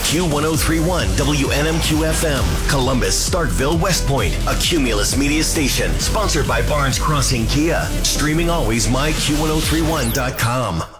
Q1031 WNMQ FM, Columbus, Starkville, West Point, a Cumulus media station. Sponsored by Barnes Crossing Kia. Streaming always myQ1031.com.